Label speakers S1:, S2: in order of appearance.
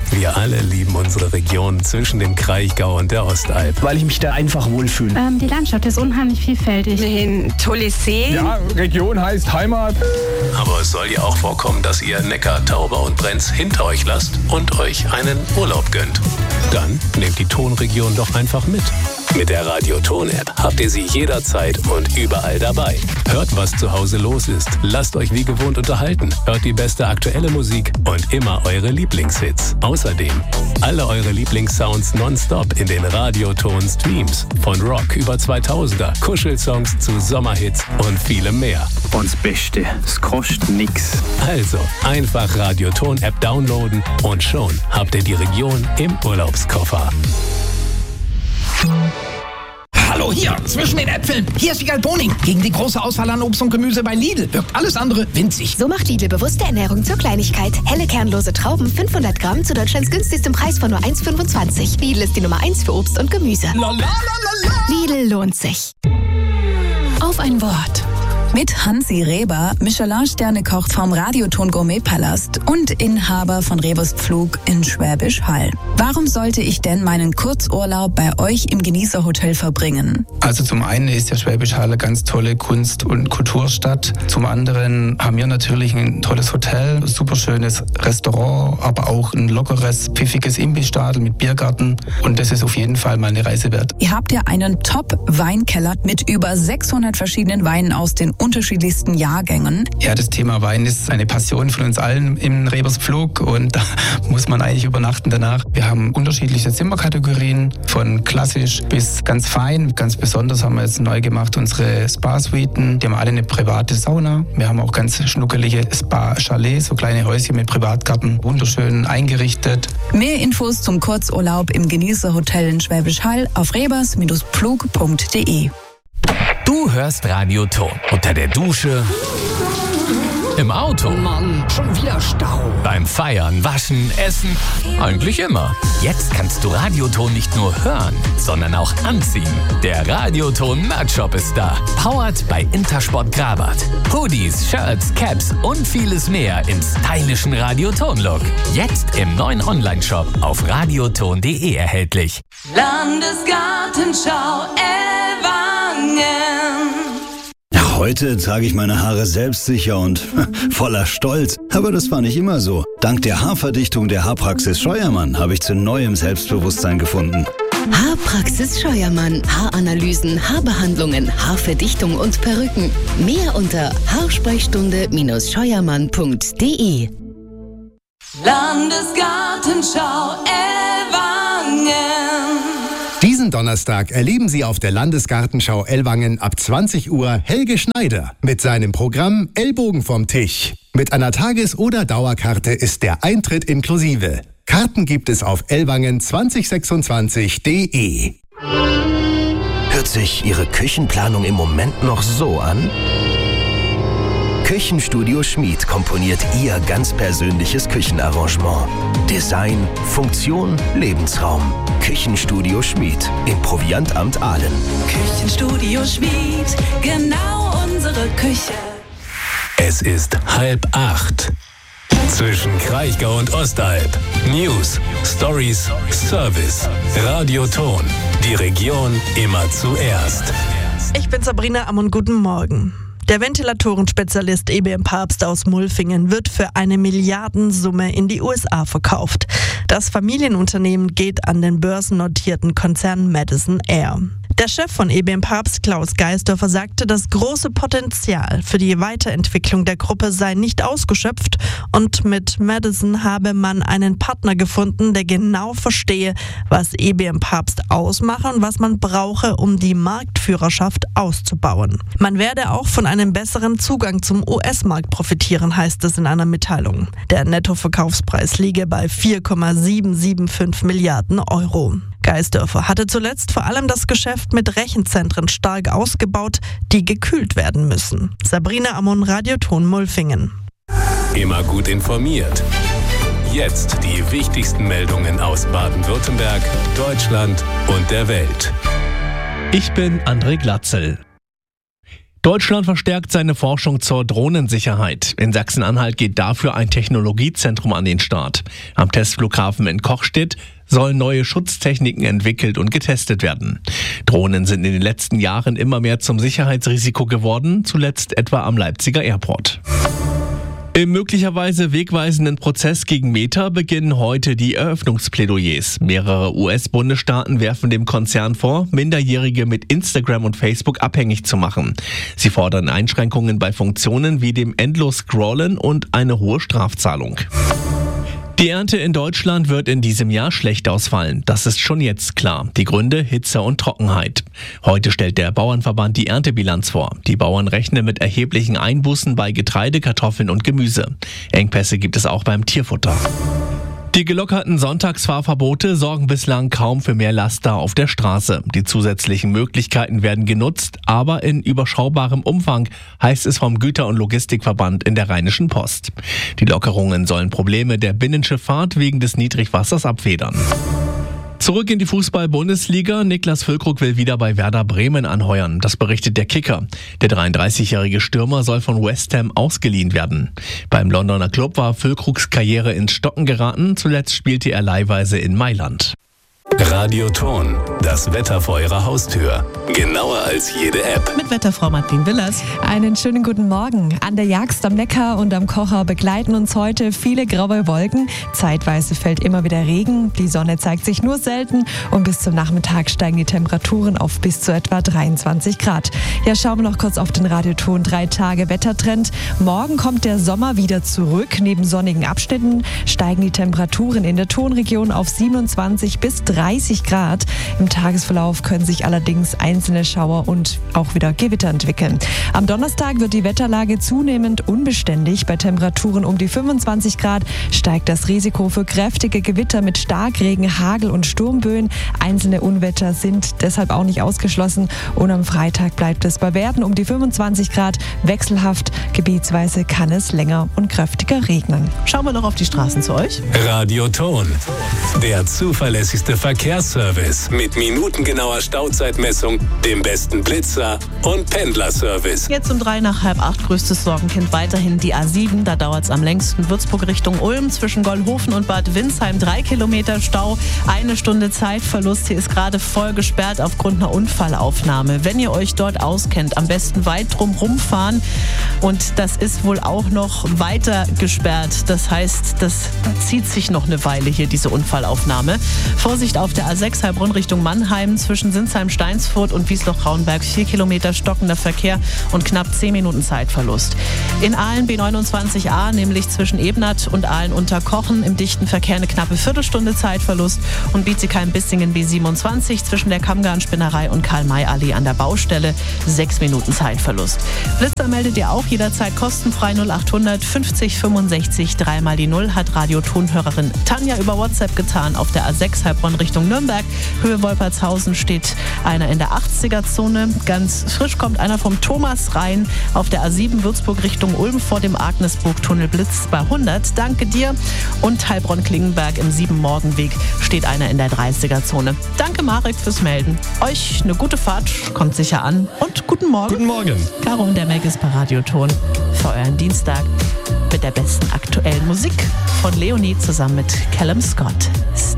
S1: Wir alle lieben unsere Region zwischen dem Kraichgau und der Ostalb.
S2: Weil ich mich da einfach wohlfühle.
S3: Die Landschaft ist unheimlich vielfältig.
S4: Ein tolles See.
S2: Ja, Region heißt Heimat.
S1: Aber es soll ja auch vorkommen, dass ihr Neckar, Tauber und Brenz hinter euch lasst und euch einen Urlaub gönnt. Dann nehmt die Tonregion doch einfach mit. Mit der Radio-Ton-App habt ihr sie jederzeit und überall dabei. Hört, was zu Hause los ist. Lasst euch wie gewohnt unterhalten. Hört die beste aktuelle Musik und immer eure Lieblingshits. Außerdem alle eure Lieblingssounds nonstop in den Radio-Ton-Streams. Von Rock über 2000er, Kuschelsongs zu Sommerhits und vielem mehr.
S2: Und das Beste, es kostet nix.
S1: Also einfach Radio-Ton-App downloaden und schon habt ihr die Region im Urlaubskoffer.
S5: Hallo, hier, zwischen den Äpfeln. Hier ist Wiegald Boning. Gegen die große Auswahl an Obst und Gemüse bei Lidl wirkt alles andere winzig.
S6: So macht Lidl bewusste Ernährung zur Kleinigkeit. Helle kernlose Trauben 500 Gramm zu Deutschlands günstigstem Preis von nur 1,25. Lidl ist die Nummer 1 für Obst und Gemüse. Lidl lohnt sich.
S7: Auf ein Wort. Mit Hansi Reber, Michelin-Sterne-Koch vom Radioton Gourmet-Palast und Inhaber von Rebers Pflug in Schwäbisch Hall. Warum sollte ich denn meinen Kurzurlaub bei euch im Genießerhotel verbringen?
S8: Also zum einen ist ja Schwäbisch Hall eine ganz tolle Kunst- und Kulturstadt. Zum anderen haben wir natürlich ein tolles Hotel, super schönes Restaurant, aber auch ein lockeres, pfiffiges Imbissstadel mit Biergarten. Und das ist auf jeden Fall mal eine Reise wert.
S7: Ihr habt ja einen Top-Weinkeller mit über 600 verschiedenen Weinen aus den unterschiedlichsten Jahrgängen.
S8: Ja, das Thema Wein ist eine Passion von uns allen im Rebers Pflug und da muss man eigentlich übernachten danach. Wir haben unterschiedliche Zimmerkategorien, von klassisch bis ganz fein. Ganz besonders haben wir jetzt neu gemacht unsere Spa-Suiten. Die haben alle eine private Sauna. Wir haben auch ganz schnuckelige Spa-Chalets, so kleine Häuschen mit Privatgarten, wunderschön eingerichtet.
S7: Mehr Infos zum Kurzurlaub im Genießerhotel in Schwäbisch Hall auf rebers-pflug.de.
S9: Du hörst Radio Ton. Unter der Dusche, im Auto,
S5: Mann, schon wieder Stau.
S9: beim Feiern, Waschen, Essen, eigentlich immer. Jetzt kannst du Radio Ton nicht nur hören, sondern auch anziehen. Der Radio Ton Merch-Shop ist da. Powered bei Intersport Grabat. Hoodies, Shirts, Caps und vieles mehr im stylischen Radio Ton-Look. Jetzt im neuen Online-Shop auf radioton.de erhältlich.
S10: Landesgartenschau Ellwangen.
S11: Heute trage ich meine Haare selbstsicher und voller Stolz. Aber das war nicht immer so. Dank der Haarverdichtung der Haarpraxis Scheuermann habe ich zu neuem Selbstbewusstsein gefunden.
S6: Haarpraxis Scheuermann. Haaranalysen, Haarbehandlungen, Haarverdichtung und Perücken. Mehr unter haarsprechstunde-scheuermann.de.
S10: Landesgartenschau Ellwangen.
S12: Diesen Donnerstag erleben Sie auf der Landesgartenschau Ellwangen ab 20 Uhr Helge Schneider mit seinem Programm Ellbogen vom Tisch. Mit einer Tages- oder Dauerkarte ist der Eintritt inklusive. Karten gibt es auf ellwangen2026.de.
S13: Hört sich Ihre Küchenplanung im Moment noch so an? Küchenstudio Schmid komponiert Ihr ganz persönliches Küchenarrangement. Design, Funktion, Lebensraum. Küchenstudio Schmid im Proviantamt Aalen.
S10: Küchenstudio Schmid, genau unsere Küche.
S1: Es ist 7:30. Zwischen Kraichgau und Ostalb. News, Stories, Service. Radio Ton. Die Region immer zuerst.
S14: Ich bin Sabrina Ammon, guten Morgen. Der Ventilatorenspezialist EBM Papst aus Mulfingen wird für eine Milliardensumme in die USA verkauft. Das Familienunternehmen geht an den börsennotierten Konzern Madison Air. Der Chef von EBM Papst, Klaus Geisdorfer, sagte, das große Potenzial für die Weiterentwicklung der Gruppe sei nicht ausgeschöpft und mit Madison habe man einen Partner gefunden, der genau verstehe, was EBM Papst ausmache und was man brauche, um die Marktführerschaft auszubauen. Man werde auch von einem besseren Zugang zum US-Markt profitieren, heißt es in einer Mitteilung. Der Nettoverkaufspreis liege bei 4,775 Milliarden Euro. Geisdorfer hatte zuletzt vor allem das Geschäft mit Rechenzentren stark ausgebaut, die gekühlt werden müssen. Sabrina Ammon, Radioton Mulfingen.
S1: Immer gut informiert. Jetzt die wichtigsten Meldungen aus Baden-Württemberg, Deutschland und der Welt.
S15: Ich bin André Glatzel.
S4: Deutschland verstärkt seine Forschung zur Drohnensicherheit. In Sachsen-Anhalt geht dafür ein Technologiezentrum an den Start. Am Testflughafen in Kochstedt sollen neue Schutztechniken entwickelt und getestet werden. Drohnen sind in den letzten Jahren immer mehr zum Sicherheitsrisiko geworden, zuletzt etwa am Leipziger Airport. Im möglicherweise wegweisenden Prozess gegen Meta beginnen heute die Eröffnungsplädoyers. Mehrere US-Bundesstaaten werfen dem Konzern vor, Minderjährige mit Instagram und Facebook abhängig zu machen. Sie fordern Einschränkungen bei Funktionen wie dem Endlos-Scrollen und eine hohe Strafzahlung. Die Ernte in Deutschland wird in diesem Jahr schlecht ausfallen. Das ist schon jetzt klar. Die Gründe: Hitze und Trockenheit. Heute stellt der Bauernverband die Erntebilanz vor. Die Bauern rechnen mit erheblichen Einbußen bei Getreide, Kartoffeln und Gemüse. Engpässe gibt es auch beim Tierfutter. Die gelockerten Sonntagsfahrverbote sorgen bislang kaum für mehr Laster auf der Straße. Die zusätzlichen Möglichkeiten werden genutzt, aber in überschaubarem Umfang, heißt es vom Güter- und Logistikverband in der Rheinischen Post. Die Lockerungen sollen Probleme der Binnenschifffahrt wegen des Niedrigwassers abfedern. Zurück in die Fußball-Bundesliga. Niklas Füllkrug will wieder bei Werder Bremen anheuern. Das berichtet der Kicker. Der 33-jährige Stürmer soll von West Ham ausgeliehen werden. Beim Londoner Club war Füllkrugs Karriere ins Stocken geraten. Zuletzt spielte er leihweise in Mailand.
S1: Radioton, das Wetter vor Ihrer Haustür. Genauer als jede App.
S15: Mit Wetterfrau Martin Willers.
S16: Einen schönen guten Morgen. An der Jagst am Neckar und am Kocher begleiten uns heute viele graue Wolken. Zeitweise fällt immer wieder Regen. Die Sonne zeigt sich nur selten und bis zum Nachmittag steigen die Temperaturen auf bis zu etwa 23 Grad. Ja, schauen wir noch kurz auf den Radioton 3 Tage Wettertrend. Morgen kommt der Sommer wieder zurück. Neben sonnigen Abschnitten steigen die Temperaturen in der Tonregion auf 27 bis 30 Grad. Im Tagesverlauf können sich allerdings einzelne Schauer und auch wieder Gewitter entwickeln. Am Donnerstag wird die Wetterlage zunehmend unbeständig. Bei Temperaturen um die 25 Grad steigt das Risiko für kräftige Gewitter mit Starkregen, Hagel und Sturmböen. Einzelne Unwetter sind deshalb auch nicht ausgeschlossen. Und am Freitag bleibt es bei Werten um die 25 Grad wechselhaft. Gebietsweise kann es länger und kräftiger regnen.
S15: Schauen wir noch auf die Straßen zu euch.
S1: Radioton, der zuverlässigste Verkehrsservice mit minutengenauer Stauzeitmessung, dem besten Blitzer und Pendlerservice.
S15: Jetzt um 7:03 größtes Sorgenkind weiterhin die A7. Da dauert es am längsten. Würzburg Richtung Ulm zwischen Gollhofen und Bad Windsheim 3 Kilometer Stau. 1 Stunde Zeitverlust. Hier ist gerade voll gesperrt aufgrund einer Unfallaufnahme. Wenn ihr euch dort auskennt, am besten weit drum rumfahren. Und das ist wohl auch noch weiter gesperrt. Das heißt, das zieht sich noch eine Weile hier, diese Unfallaufnahme. Vorsicht auf der A6 Heilbronn Richtung Mannheim zwischen Sinsheim-Steinsfurt und Wiesloch-Rauenberg 4 Kilometer stockender Verkehr und knapp 10 Minuten Zeitverlust. In Aalen B29a, nämlich zwischen Ebnat und Aalen-Unterkochen, im dichten Verkehr eine knappe Viertelstunde Zeitverlust und Bietigheim-Bissingen B27 zwischen der Kammgarn-Spinnerei und Karl-May-Allee an der Baustelle 6 Minuten Zeitverlust. Blitzer meldet ihr auch jederzeit kostenfrei 0800 50 65 3 mal die 0, hat Radiotonhörerin Tanja über WhatsApp getan. Auf der A6 Heilbronn Richtung Nürnberg, Höhe Wolpertshausen, steht einer in der 80er-Zone. Ganz frisch kommt einer vom Thomas rein. Auf der A7 Würzburg Richtung Ulm vor dem Agnesburg-Tunnel blitzt bei 100. Danke dir. Und Heilbronn-Klingenberg im 7-Morgenweg steht einer in der 30er-Zone. Danke Marek fürs Melden. Euch eine gute Fahrt, kommt sicher an und guten Morgen.
S4: Guten Morgen.
S15: Caro und der Meg ist bei Radioton für euren Dienstag mit der besten aktuellen Musik von Leonie zusammen mit Callum Scott.